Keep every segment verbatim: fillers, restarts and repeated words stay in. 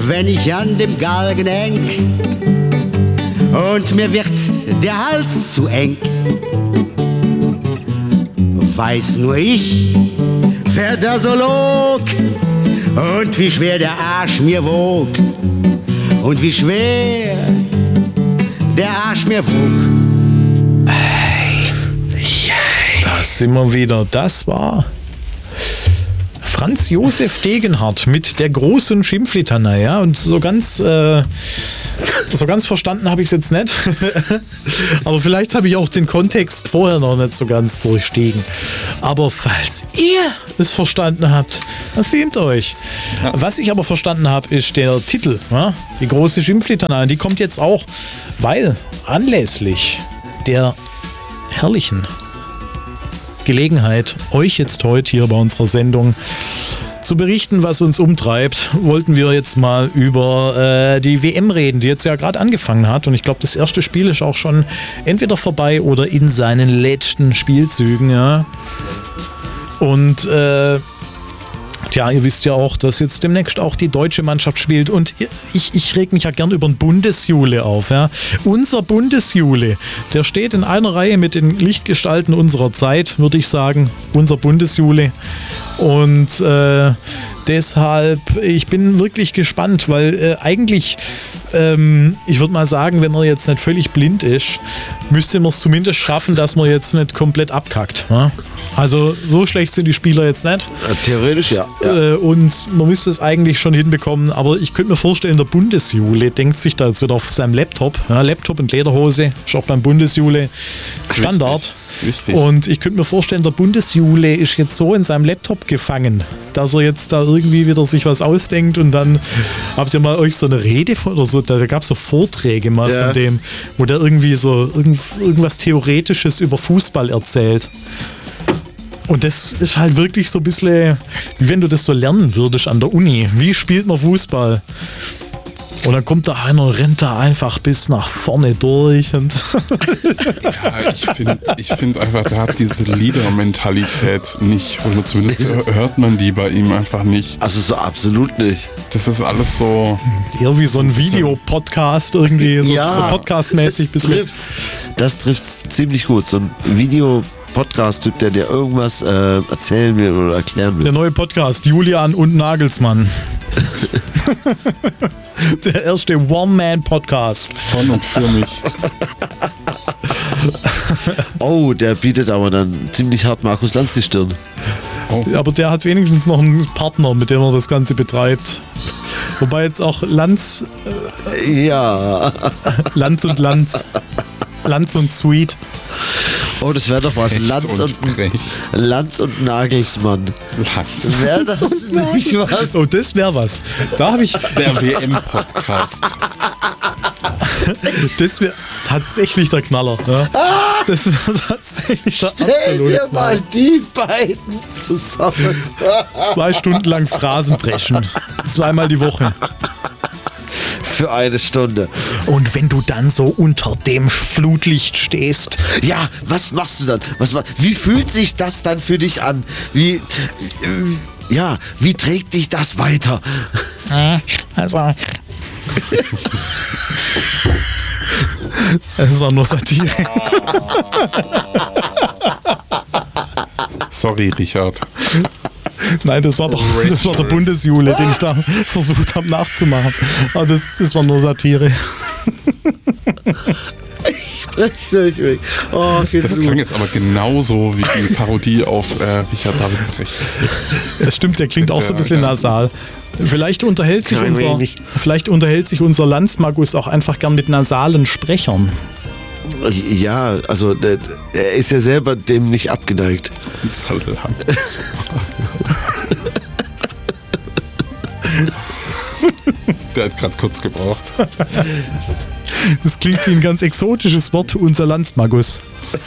wenn ich an dem Galgen häng und mir wird der Hals zu eng. Weiß nur ich, wer da so log und wie schwer der Arsch mir wog und wie schwer der Arsch mir wog. Da sind wir wieder. Das war Franz Josef Degenhardt mit der großen Schimpflitanei. Ja? Und so ganz, äh, so ganz verstanden habe ich es jetzt nicht. Aber vielleicht habe ich auch den Kontext vorher noch nicht so ganz durchstiegen. Aber falls ihr es verstanden habt, dann filmt euch. Ja. Was ich aber verstanden habe, ist der Titel. Ja? Die große Schimpflitanei. Die kommt jetzt auch, weil anlässlich der herrlichen Gelegenheit, euch jetzt heute hier bei unserer Sendung zu berichten, was uns umtreibt, wollten wir jetzt mal über äh, die W M reden, die jetzt ja gerade angefangen hat. Und ich glaube, das erste Spiel ist auch schon entweder vorbei oder in seinen letzten Spielzügen. Ja. Und äh, tja, ihr wisst ja auch, dass jetzt demnächst auch die deutsche Mannschaft spielt. Und ich, ich reg mich ja gern über den Bundesjule auf. Ja. Unser Bundesjule, der steht in einer Reihe mit den Lichtgestalten unserer Zeit, würde ich sagen. Unser Bundesjule. Und äh, deshalb, ich bin wirklich gespannt, weil äh, eigentlich, ähm, ich würde mal sagen, wenn man jetzt nicht völlig blind ist, müsste man es zumindest schaffen, dass man jetzt nicht komplett abkackt. Ja? Also so schlecht sind die Spieler jetzt nicht. Ja, theoretisch ja. ja. Äh, und man müsste es eigentlich schon hinbekommen, aber ich könnte mir vorstellen, der Bundesjule denkt sich da jetzt wieder auf seinem Laptop, ja, Laptop und Lederhose, ist auch beim Bundesjule Standard. Richtig. Und ich könnte mir vorstellen, der Bundesjule ist jetzt so in seinem Laptop gefangen, dass er jetzt da irgendwie wieder sich was ausdenkt und dann habt ihr mal euch so eine Rede von, oder so, da, da gab es so Vorträge mal ja. von dem, wo der irgendwie so irgend, irgendwas Theoretisches über Fußball erzählt. Und das ist halt wirklich so ein bisschen, wie wenn du das so lernen würdest an der Uni. Wie spielt man Fußball? Und dann kommt da einer, rennt da einfach bis nach vorne durch. Und ja, ich finde ich find einfach, der hat diese Leader-Mentalität nicht. Oder zumindest hört man die bei ihm einfach nicht. Also so absolut nicht. Das ist alles so... Eher wie so ein Videopodcast irgendwie, so, ja, so podcastmäßig. Das trifft's, das trifft's ziemlich gut. So ein Video Podcast-Typ, der dir irgendwas äh, erzählen will oder erklären will. Der neue Podcast, Julian und Nagelsmann. Der erste One-Man-Podcast. Von und für mich. Oh, der bietet aber dann ziemlich hart Markus Lanz die Stirn. Oh. Aber der hat wenigstens noch einen Partner, mit dem er das Ganze betreibt. Wobei jetzt auch Lanz... Äh, ja. Lanz und Lanz. Lanz und Sweet. Oh, das wäre doch was. Lanz und, und Lanz und Nagelsmann. Lanz. Wäre das nicht was? Oh, das wäre was. Da habe ich... Der W M-Podcast. Das wäre tatsächlich der Knaller. Ja. Das wäre tatsächlich der Stell absolute dir mal Knaller. die beiden zusammen. Zwei Stunden lang Phrasen dreschen. Zweimal die Woche. Für eine Stunde. Und wenn du dann so unter dem Flutlicht stehst. Ja, was machst du dann? Was, wie fühlt sich das dann für dich an? Wie, äh, ja, wie trägt dich das weiter? Also. Es war nur Satire. Sorry, Richard. Nein, das war doch das war der Bundesjule, den ich da versucht habe nachzumachen. Aber das, das war nur Satire. Oh, viel das zu klang gut. jetzt aber genauso wie die Parodie auf äh, Richard David Brecht. Ja, stimmt, der klingt auch so ein bisschen nasal. Vielleicht unterhält sich Kein unser, wenig. vielleicht unterhält sich unser Landsmagus auch einfach gern mit nasalen Sprechern. Ja, also der, er ist ja selber dem nicht abgeneigt. Lanz. Der hat gerade kurz gebraucht. Das klingt wie ein ganz exotisches Wort, unser Landsmagus.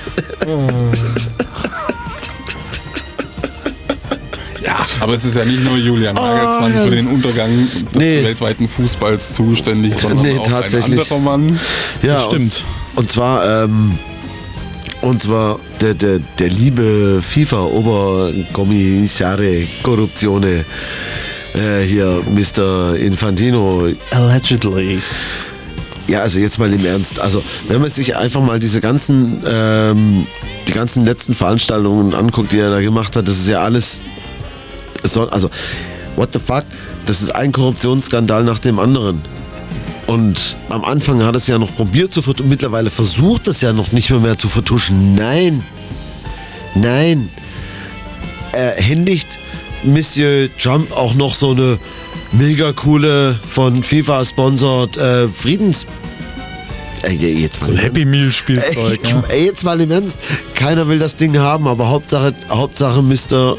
Ja, aber es ist ja nicht nur Julian Nagelsmann oh, ja. für den Untergang des nee. weltweiten Fußballs zuständig, sondern nee, auch ein tatsächlich. anderer Mann. Ja, das stimmt. Und, und zwar, ähm, und zwar der, der, der liebe FIFA-Oberkommissare Korruptione, äh, hier Mister Infantino. Allegedly. Ja, also jetzt mal im Ernst. Also wenn man sich einfach mal diese ganzen, ähm, die ganzen letzten Veranstaltungen anguckt, die er da gemacht hat, das ist ja alles, so, also what the fuck, das ist ein Korruptionsskandal nach dem anderen. Und am Anfang hat es ja noch probiert zu vertuschen, mittlerweile versucht es ja noch nicht mehr, mehr zu vertuschen. Nein, nein, er händigt Monsieur Trump auch noch so eine mega coole, von FIFA sponsored äh, Friedens... Äh, jetzt mal So ein Happy Meal Spielzeug. Ey, Ja. ey, jetzt mal im Ernst. Keiner will das Ding haben, aber Hauptsache, Hauptsache Mister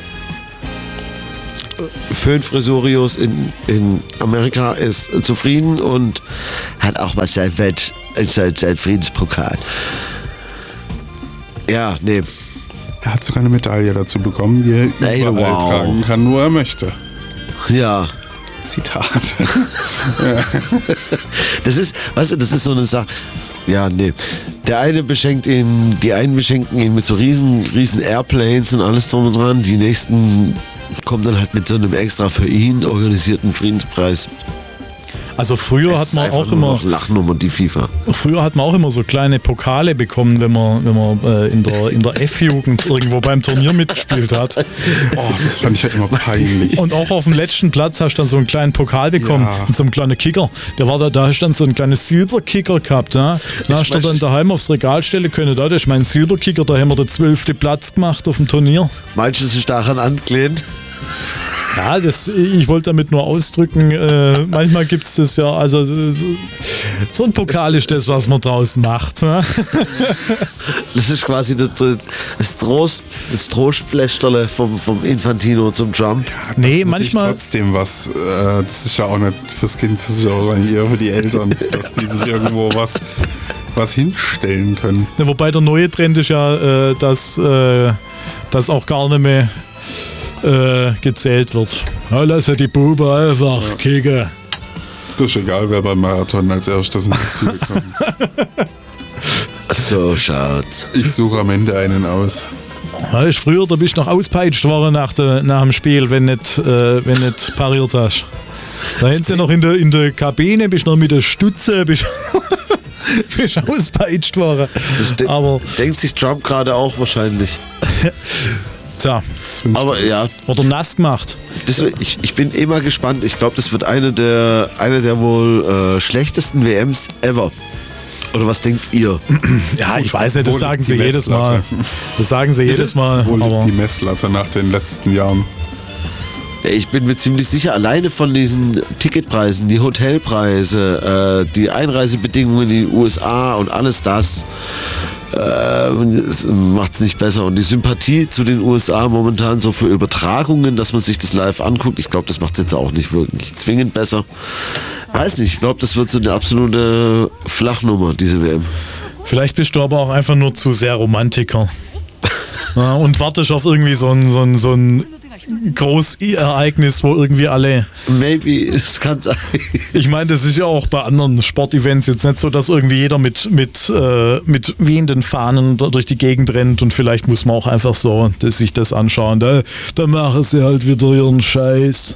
Föhnfrisorius in, in Amerika ist zufrieden und hat auch mal sein, Welt, sein, sein Friedenspokal. Ja, nee. Er hat sogar eine Medaille dazu bekommen, die er Ey, überall wow. tragen kann, wo er möchte. Ja. Zitat. Das ist, weißt du, das ist so eine Sache. Ja, nee. Der eine beschenkt ihn, die einen beschenken ihn mit so riesen, riesen Airplanes und alles drum und dran. Die nächsten kommen dann halt mit so einem extra für ihn organisierten Friedenspreis. Also früher Es hat ist man einfach auch nur immer, noch Lachnum und die FIFA. früher hat man auch immer so kleine Pokale bekommen, wenn man, wenn man äh, in der, in der F-Jugend irgendwo beim Turnier mitgespielt hat. Oh, das fand ich ja immer peinlich. Und auch auf dem letzten Platz hast du dann so einen kleinen Pokal bekommen Ja. und so einen kleinen Kicker. Der war da, da hast du dann so einen kleinen Silberkicker gehabt. Ja? Da hast du dann daheim aufs Regal stellen können. Da, das ist mein Silberkicker, da haben wir den zwölften Platz gemacht auf dem Turnier. Meinst du, es ist daran angelehnt? Ja, das, ich wollte damit nur ausdrücken, äh, manchmal gibt es das ja, also so, so ein Pokal ist das, was man draus macht. Ne? Das ist quasi das, das, Trost, das Trostfläschterle vom, vom Infantino zum Trump. Nee, das muss manchmal- Ich trotzdem was, äh, das ist ja auch nicht fürs Kind, das ist ja auch eigentlich eher für die Eltern, dass die sich irgendwo was, was hinstellen können. Ja, wobei der neue Trend ist ja, äh, dass, äh, dass auch gar nicht mehr äh, gezählt wird. Ja, lass ja die Bube einfach ja. kicken. Das ist egal, wer beim Marathon als erstes ins Ziel kommt. So schaut's. Ich suche am Ende einen aus. Ja, ist früher, da bist du noch auspeitscht worden nach, der, nach dem Spiel, wenn nicht, äh, wenn nicht pariert hast. Da hättest du noch in der, in der Kabine, bist noch mit der Stutze, bist, bist auspeitscht worden. Das de- Aber, denkt sich Trump gerade auch wahrscheinlich. tja, Aber ja, oder nass gemacht. das, ich, ich bin eh mal gespannt. Ich glaube, das wird eine der, eine der wohl äh, schlechtesten W Ms ever. Oder was denkt ihr? Ja, ich weiß nicht, das Wo sagen liegt sie die jedes Mal. Messlatte? Das sagen sie jedes Mal. Wo liegt Aber die Messlatte nach den letzten Jahren? Ich bin mir ziemlich sicher, alleine von diesen Ticketpreisen, die Hotelpreise, äh, die Einreisebedingungen in die U S A und alles das, äh, macht es nicht besser. Und die Sympathie zu den U S A momentan so für Übertragungen, dass man sich das live anguckt, ich glaube, das macht es jetzt auch nicht wirklich zwingend besser. Weiß nicht, ich glaube, das wird so eine absolute Flachnummer, diese W M. vielleicht bist du aber auch einfach nur zu sehr Romantiker. Ja, und wartest auf irgendwie so ein, so ein, so ein Großereignis, wo irgendwie alle. Maybe, das kann sein. Ich meine, das ist ja auch bei anderen Sportevents jetzt nicht so, dass irgendwie jeder mit, mit, äh, mit wehenden Fahnen da durch die Gegend rennt und vielleicht muss man auch einfach so dass sich das anschauen. Da, da machen sie halt wieder ihren Scheiß.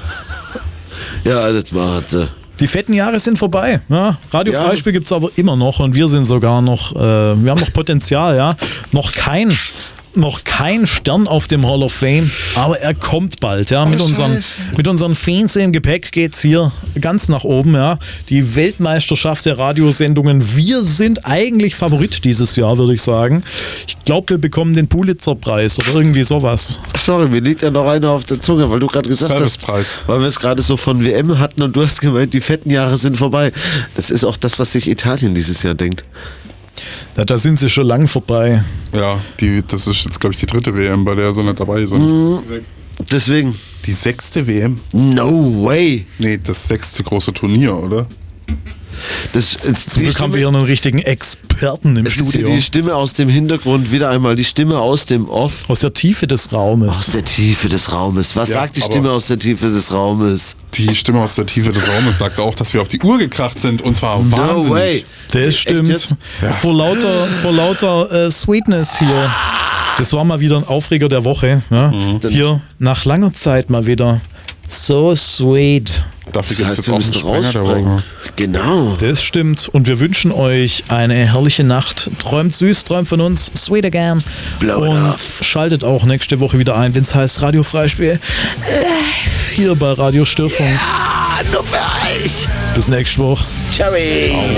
Ja, das macht sie. Die fetten Jahre sind vorbei. Ja? Radio Ja. Freispiel gibt es aber immer noch und wir sind sogar noch, äh, wir haben noch Potenzial, ja. Noch kein, noch kein Stern auf dem Hall of Fame, aber er kommt bald, ja. Mit, unseren, mit unseren Fans im Gepäck geht's hier ganz nach oben, ja. Die Weltmeisterschaft der Radiosendungen. Wir sind eigentlich Favorit dieses Jahr, würde ich sagen. Ich glaube, wir bekommen den Pulitzer-Preis oder irgendwie sowas. Sorry, mir liegt ja noch einer auf der Zunge, weil du gerade gesagt hast, Servicepreis. weil wir es gerade so von W M hatten und du hast gemeint, die fetten Jahre sind vorbei. Das ist auch das, was sich Italien dieses Jahr denkt. Da, da sind sie schon lang vorbei. Ja, die, das ist jetzt, glaube ich, die dritte W M, bei der sie nicht dabei sind. Mhm. Deswegen, Die sechste W M? no way. Nee, das sechste große Turnier, oder? Das, Zum Glück haben wir hier einen richtigen Experten im es ist Studio. die Stimme aus dem Hintergrund, wieder einmal die Stimme aus dem Off. Aus der Tiefe des Raumes. Aus der Tiefe des Raumes. Was Ja, sagt die aber- Stimme aus der Tiefe des Raumes? Die Stimme aus der Tiefe des Raumes sagt auch, dass wir auf die Uhr gekracht sind und zwar No wahnsinnig. way. Das Echt stimmt. jetzt? Vor lauter, vor lauter äh, Sweetness hier. Das war mal wieder ein Aufreger der Woche. Ja? Mhm. Hier nach langer Zeit mal wieder So sweet. Dafür Das gibt es heißt, jetzt wir auch einen müssen Sprenger der rausspringen. Woche. Genau. Das stimmt. Und wir wünschen euch eine herrliche Nacht. Träumt süß, träumt von uns. Sweet again. Blow it Und up. schaltet auch nächste Woche wieder ein, wenn es heißt Radio Freispiel. Hier bei Radio Störfunk. Ah, nur für euch. Bis nächste Woche. Ciao.